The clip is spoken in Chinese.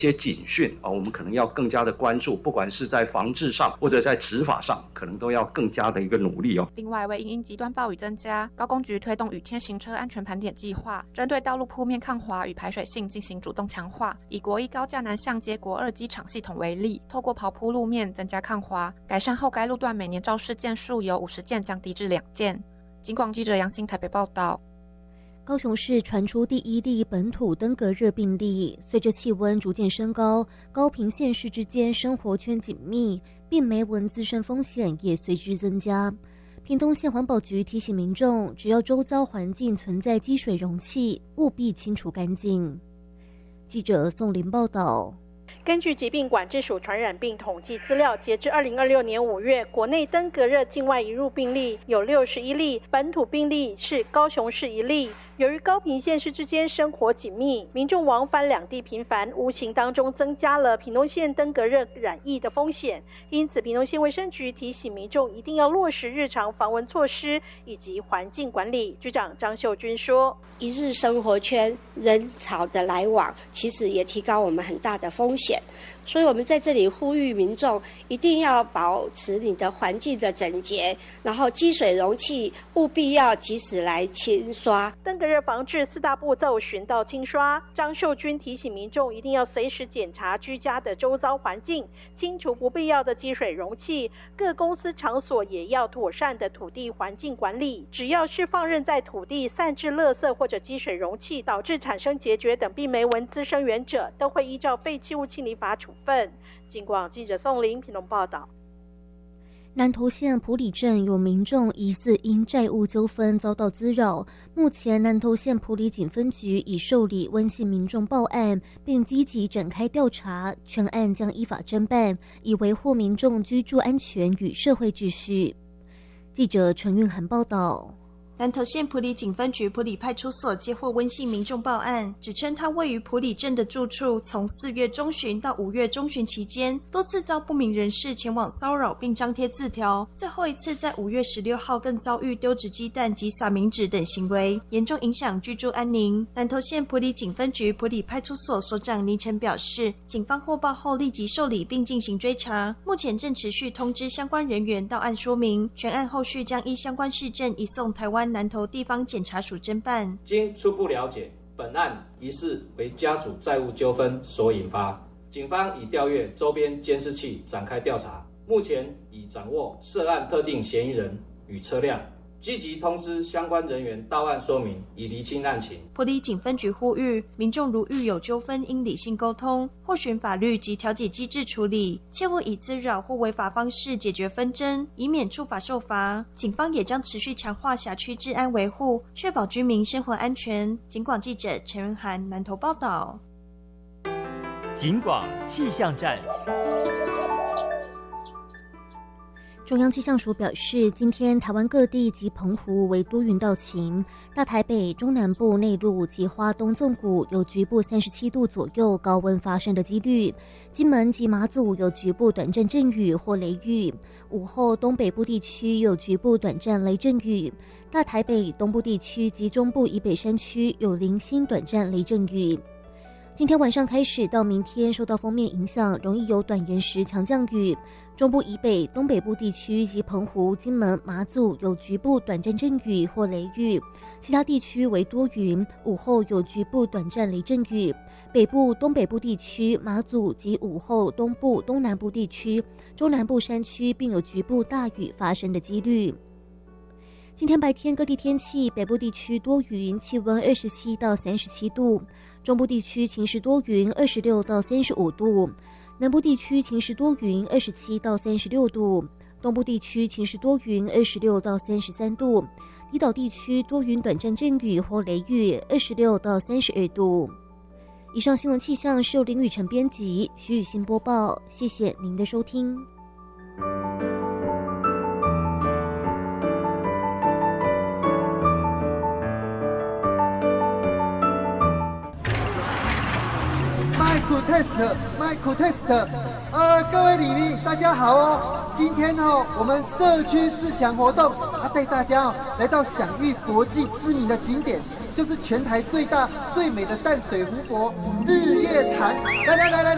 些警讯我们可能要更加的关注，不管是在防治上或者在执法上，可能都要更加的一个努力另外，为因极端暴雨增加，高工局推动雨天行车安全盘点计划，针对道路铺面抗滑与排水性进行主动强化。以国一高架南向接国二机场系统为例，透过刨铺路面增加抗滑，改善后该路段每年肇事件数由50件降低至2件。警广记者杨欣台北报道。 高雄市传出第1例本土登革热病例，随着气温逐渐升高，高屏县市之间生活圈紧密，病媒蚊滋生风险也随之增加。屏东县环保局提醒民众，只要周遭环境存在积水容器，务必清除干净。记者宋林报道。 根据疾病管制署传染病统计资料，截至2026年5月，国内登革热境外移入病例有61例，本土病例是高雄市1例。由于高屏县市之间生活紧密，民众往返两地频繁，无形当中增加了屏东县登革热染疫的风险。因此，屏东县卫生局提醒民众一定要落实日常防蚊措施以及环境管理。局长张秀君说：“ 一日生活圈人潮的来往，其实也提高我们很大的风险。所以我们在这里呼吁民众一定要保持你的环境的整洁，然后积水容器务必要及时来清刷。 登革热防治4大步骤：巡倒清刷。张秀君提醒民众一定要随时检查居家的周遭环境，清除不必要的积水容器。各公司场所也要妥善的土地环境管理，只要是放任在土地散置垃圾或者积水容器，导致产生孑孓等病媒蚊滋生源者，都会依照废弃物清理法处分。警广记者宋林屏东报道。 南投县埔里镇有民众疑似因债务纠纷遭到滋扰，目前南投县埔里警分局已受理温馨民众报案，并积极展开调查，全案将依法侦办，以维护民众居住安全与社会秩序。记者陈韵涵报道。 南投县埔里警分局埔里派出所接获温姓民众报案，指称他位于埔里镇的住处从4月中旬到5月中旬期间，多次遭不明人士前往骚扰并张贴字条，最后一次在5月16号更遭遇丢掷鸡蛋及撒冥纸等行为，严重影响居住安宁。南投县埔里警分局埔里派出所所长倪晨表示，警方获报后立即受理并进行追查，目前正持续通知相关人员到案说明，全案后续将依相关事证移送台湾南投地方检察署侦办。 经初步了解，本案疑似为家属债务纠纷所引发，警方已调阅周边监视器展开调查，目前已掌握涉案特定嫌疑人与车辆，积极通知相关人员到案说明，以厘清案情。 埔里警分局呼吁民众如遇有纠纷，应理性沟通，或循法律及调解机制处理，切勿以滋扰或违法方式解决纷争，以免触法受罚。警方也将持续强化辖区治安维护，确保居民生活安全。警广记者陈文涵南投报道。 警广气象站。 中央气象署表示，今天台湾各地及澎湖为多云到晴，大台北、中南部内陆及花东纵谷有局部37度左右高温发生的几率，金门及马祖有局部短暂阵雨或雷雨，午后东北部地区有局部短暂雷阵雨，大台北、东部地区及中部以北山区有零星短暂雷阵雨。今天晚上开始到明天，受到锋面影响，容易有短延时强降雨。中部以北、东北部地区及澎湖、金门、马祖有局部短暂阵雨或雷雨，其他地区为多云，午后有局部短暂雷阵雨。北部、东北部地区、马祖及午后东部、东南部地区、中南部山区并有局部大雨发生的几率。今天白天各地天气，北部地区多云，气温27到37度，中部地区晴时多云，26到35度，南部地区晴时多云，27到36度，东部地区晴时多云，26到33度，离岛地区多云短暂阵雨或雷雨，26到32度。以上新闻气象是由林雨晨编辑，徐雨欣播报，谢谢您的收听。 Michael Test， 各位里民大家好哦！今天我们社区自强活动，带大家来到享誉国际知名的景点，就是全台最大最美的淡水湖泊日月潭。来。